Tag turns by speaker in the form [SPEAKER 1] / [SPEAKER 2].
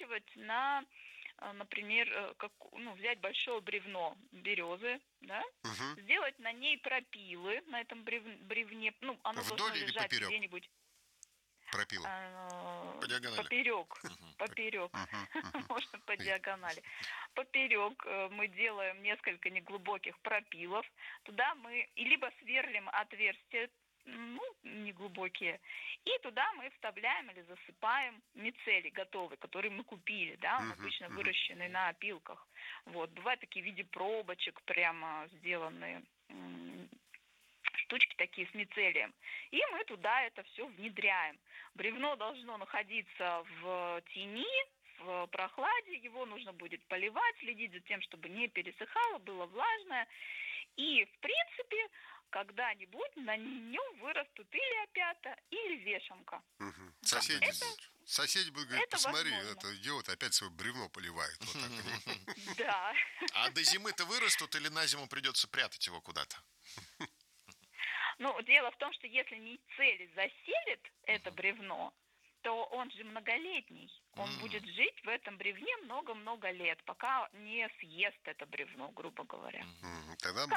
[SPEAKER 1] выращивать на, например, взять большое бревно березы, да,
[SPEAKER 2] Мгм.
[SPEAKER 1] сделать на ней пропилы, на этом бревне, оно должно
[SPEAKER 2] Вдоль или
[SPEAKER 1] лежать
[SPEAKER 2] поперек
[SPEAKER 1] где-нибудь
[SPEAKER 2] пропила?
[SPEAKER 3] По диагонали.
[SPEAKER 1] поперек,
[SPEAKER 3] Мгм.
[SPEAKER 1] поперек,
[SPEAKER 2] Мгм, мгм.
[SPEAKER 1] можно по
[SPEAKER 2] И-
[SPEAKER 1] диагонали. Поперек мы делаем несколько неглубоких пропилов. Туда мы либо сверлим отверстия, неглубокие, и туда мы вставляем или засыпаем мицелий готовый, который мы купили, да, он
[SPEAKER 2] Мгм,
[SPEAKER 1] обычно
[SPEAKER 2] мгм.
[SPEAKER 1] выращенный на опилках. Вот, бывают такие в виде пробочек прямо сделанные штучки такие с мицелием. И мы туда это все внедряем. Бревно должно находиться в тени, в прохладе, его нужно будет поливать, следить за тем, чтобы не пересыхало, было влажное. И, в принципе, когда-нибудь на нем вырастут или опята, или вешенка.
[SPEAKER 2] Мгм.
[SPEAKER 1] Да,
[SPEAKER 2] Соседи будут говорить,
[SPEAKER 1] это
[SPEAKER 2] посмотри,
[SPEAKER 1] возможно.
[SPEAKER 2] это идиот опять свое бревно поливает. Вот так.
[SPEAKER 1] Да.
[SPEAKER 3] А до зимы-то вырастут или на зиму придется прятать его куда-то?
[SPEAKER 1] Дело в том, что если мицелий заселит это бревно, то он же многолетний. Он будет жить в этом бревне много-много лет, пока не съест это бревно, грубо говоря.
[SPEAKER 2] Тогда